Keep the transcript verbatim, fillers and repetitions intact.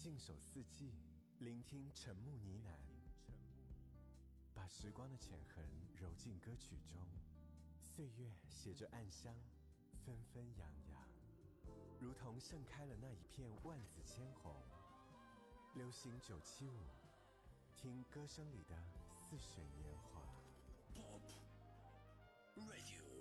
静守四季，聆听沉木呢喃，把时光的浅痕揉进歌曲中，岁月携着暗香，纷纷扬扬，如同盛开了那一片万紫千红。流行九七五，听歌声里的似水年华。 Pop Radio。